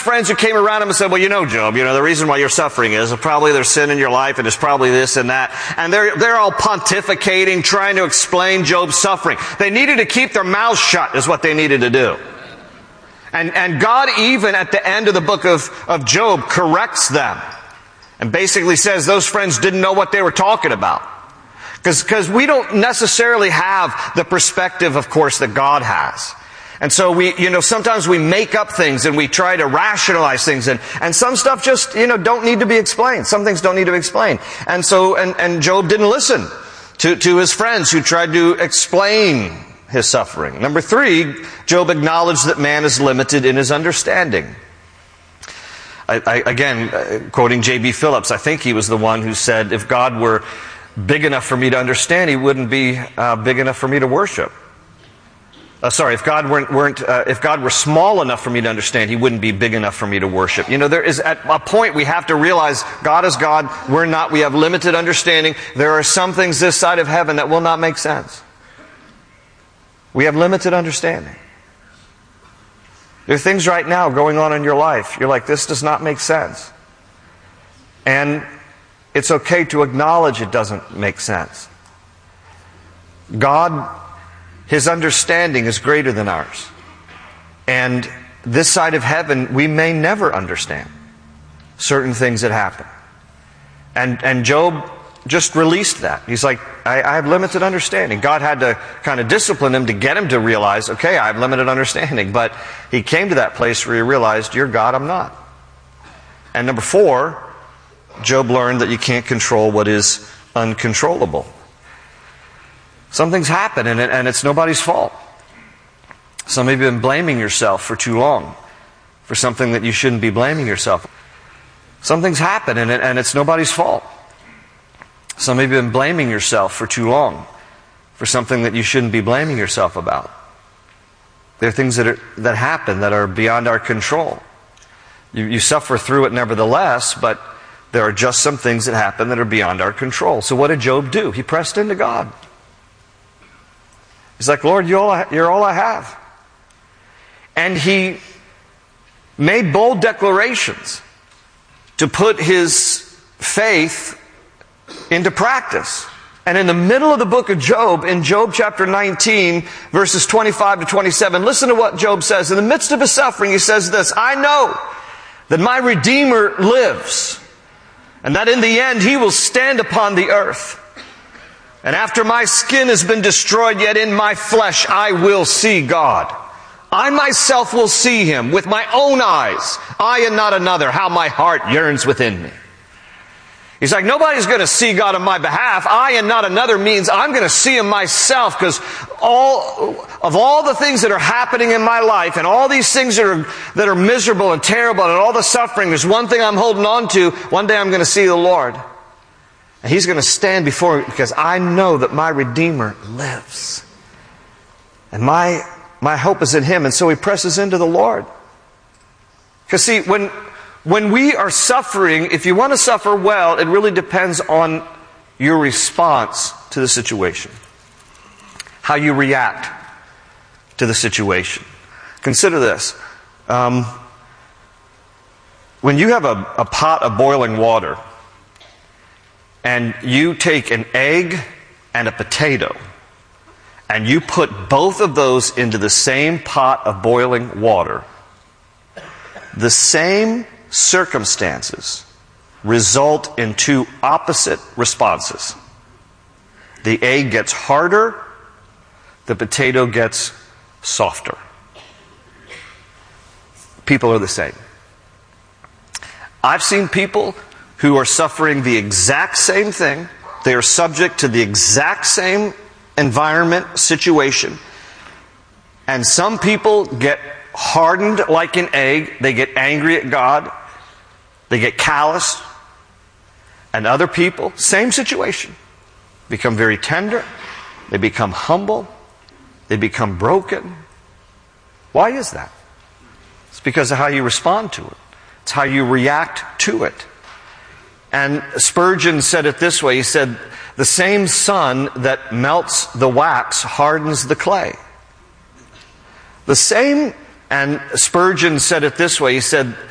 friends who came around him and said, well, Job, the reason why you're suffering is probably there's sin in your life and it's probably this and that. And they're all pontificating, trying to explain Job's suffering. They needed to keep their mouths shut is what they needed to do. And God, even at the end of the book of Job, corrects them and basically says those friends didn't know what they were talking about. Because we don't necessarily have the perspective, of course, that God has. And so sometimes we make up things and we try to rationalize things and some stuff just, don't need to be explained. Some things don't need to be explained. And so, and Job didn't listen to his friends who tried to explain his suffering. Number 3, Job acknowledged that man is limited in his understanding. Again, quoting J.B. Phillips, I think he was the one who said, if God were big enough for me to understand, He wouldn't be big enough for me to worship. If God were small enough for me to understand, He wouldn't be big enough for me to worship. There is at a point we have to realize God is God, we're not, we have limited understanding. There are some things this side of heaven that will not make sense. We have limited understanding. There are things right now going on in your life. You're like, this does not make sense. And it's okay to acknowledge it doesn't make sense. God, His understanding is greater than ours. And this side of heaven, we may never understand certain things that happen. And Job just released that. He's like, I have limited understanding. God had to kind of discipline him to get him to realize, okay, I have limited understanding. But he came to that place where he realized, you're God, I'm not. And number 4, Job learned that you can't control what is uncontrollable. Some things happen and it's nobody's fault. Some of you have been blaming yourself for too long for something that you shouldn't be blaming yourself. Some things happen and it's nobody's fault. Some of you have been blaming yourself for too long for something that you shouldn't be blaming yourself about. There are things that happen that are beyond our control. You suffer through it nevertheless, but there are just some things that happen that are beyond our control. So what did Job do? He pressed into God. He's like, Lord, you're all I have. And he made bold declarations to put his faith into practice. And in the middle of the book of Job, in Job chapter 19, verses 25 to 27, listen to what Job says. In the midst of his suffering, he says this, I know that my Redeemer lives, and that in the end He will stand upon the earth. And after my skin has been destroyed, yet in my flesh I will see God. I myself will see Him with my own eyes, I and not another, how my heart yearns within me. He's like, nobody's going to see God on my behalf. I and not another means I'm going to see Him myself, because all the things that are happening in my life and all these things that are miserable and terrible and all the suffering, there's one thing I'm holding on to. One day I'm going to see the Lord. And He's going to stand before me because I know that my Redeemer lives. And my hope is in Him. And so he presses into the Lord. Because see, when we are suffering, if you want to suffer well, it really depends on your response to the situation. How you react to the situation. Consider this. When you have a pot of boiling water, and you take an egg and a potato, and you put both of those into the same pot of boiling water, the same circumstances result in 2 opposite responses. The egg gets harder, the potato gets softer. People are the same. I've seen people who are suffering the exact same thing. They are subject to the exact same environment, situation. And some people get hardened like an egg. They get angry at God. They get calloused. And other people, same situation, become very tender. They become humble. They become broken. Why is that? It's because of how you respond to it. It's how you react to it. And Spurgeon said it this way. He said, the same sun that melts the wax hardens the clay. And Spurgeon said it this way. He said,